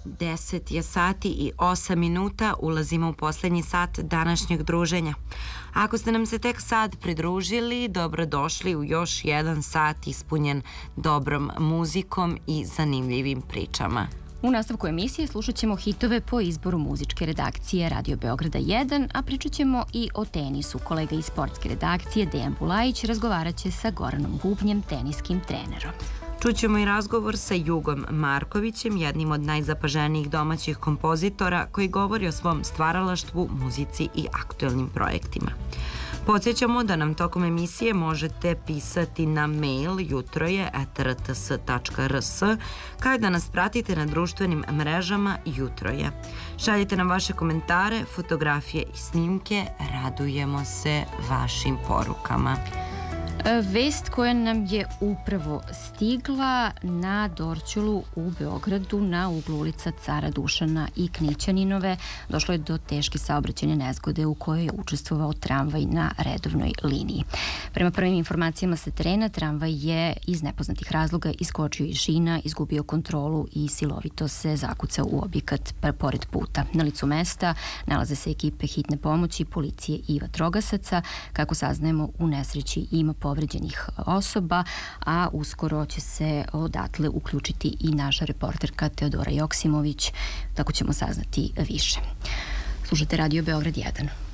10 je sati i 8 minuta, ulazimo u poslednji sat današnjeg druženja. Ako ste nam se tek sad pridružili, dobrodošli u još jedan sat ispunjen dobrom muzikom i zanimljivim pričama. U nastavku emisije slušat ćemo hitove po izboru muzičke redakcije Radio Beograda 1, a pričat ćemo i o tenisu. Kolega iz sportske redakcije Dejan Bulajić razgovarat će sa Goranom Bubnjem, teniskim trenerom. Čućemo i razgovor sa Jugom Markovićem, jednim od najzapaženijih domaćih kompozitora koji govori o svom stvaralaštvu, muzici i aktuelnim projektima. Podsjećamo da nam tokom emisije možete pisati na mail jutroje@rts.rs, kao i da nas pratite na društvenim mrežama Jutroje. Šaljite nam vaše komentare, fotografije i snimke, radujemo se vašim porukama. Vest koja nam je upravo stigla na Dorćolu u Beogradu na uglu ulica Cara Dušana i Knićaninove došlo je do teške saobraćajne nezgode u kojoj je učestvovao tramvaj na redovnoj liniji. Prema prvim informacijama sa terena, tramvaj je iz nepoznatih razloga iskočio iz šina, izgubio kontrolu i silovito se zakucao u objekat pored puta. Na licu mesta nalaze se ekipe hitne pomoći, policije i vatrogasaca. Kako saznajemo, u nesreći ima povređenih osoba, a uskoro će se odatle uključiti i naša reporterka Teodora Joksimović, tako ćemo saznati više. Slušate Radio Beograd 1.